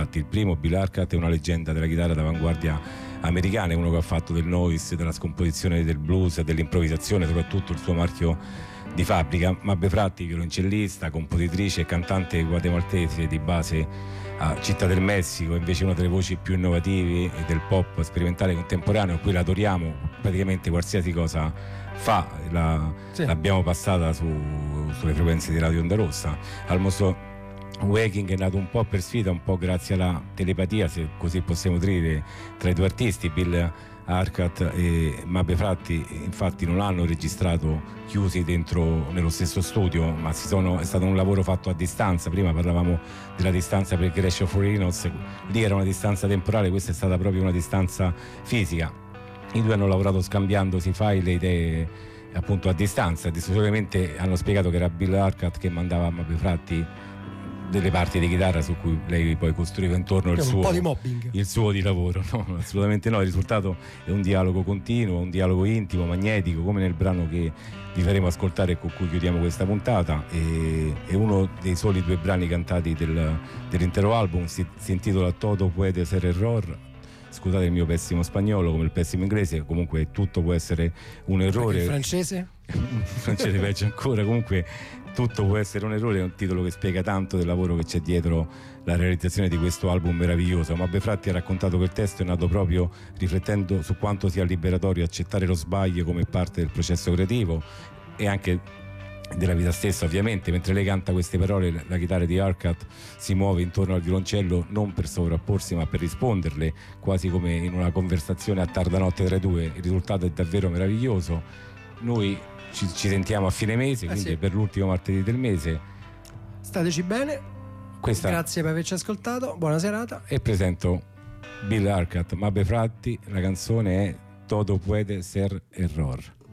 infatti il primo Bill Arcat è una leggenda della chitarra d'avanguardia americana, è uno che ha fatto del noise, della scomposizione del blues, dell'improvvisazione, soprattutto il suo marchio di fabbrica. Mabbe Fratti, violoncellista, compositrice e cantante guatemaltese di base a Città del Messico, invece una delle voci più innovative del pop sperimentale contemporaneo, a cui la adoriamo. Praticamente qualsiasi cosa fa l'abbiamo passata sulle frequenze di Radio Onda Rossa. Almost Waking è nato un po' per sfida, un po' grazie alla telepatia, se così possiamo dire, tra i due artisti. Bill Arcat e Mabbe Fratti infatti non hanno registrato chiusi nello stesso studio, ma è stato un lavoro fatto a distanza. Prima parlavamo della distanza per Crash of Rhinos, lì era una distanza temporale, questa è stata proprio una distanza fisica. I due hanno lavorato scambiandosi file e idee appunto a distanza. Solitamente hanno spiegato che era Bill Arcat che mandava a Mabbe Fratti delle parti di chitarra su cui lei poi costruiva intorno il suo di lavoro. No, assolutamente no. Il risultato è un dialogo continuo, un dialogo intimo, magnetico, come nel brano che vi faremo ascoltare e con cui chiudiamo questa puntata. È uno dei soli 2 brani cantati dell'intero album. Si intitola Todo puede ser error. Scusate il mio pessimo spagnolo, come il pessimo inglese, comunque tutto può essere un errore. Il francese? Il francese peggio ancora. Comunque tutto può essere un errore, è un titolo che spiega tanto del lavoro che c'è dietro la realizzazione di questo album meraviglioso. Mabbe Fratti ha raccontato che il testo è nato proprio riflettendo su quanto sia liberatorio accettare lo sbaglio come parte del processo creativo e anche della vita stessa, ovviamente. Mentre lei canta queste parole, la chitarra di Arcat si muove intorno al violoncello non per sovrapporsi ma per risponderle, quasi come in una conversazione a tarda notte tra i due. Il risultato è davvero meraviglioso. Noi ci sentiamo a fine mese, quindi sì, per l'ultimo martedì del mese. Stateci bene. Grazie per averci ascoltato, buona serata. E presento Bill Arcat, Mabbe Fratti, la canzone è Todo puede ser error.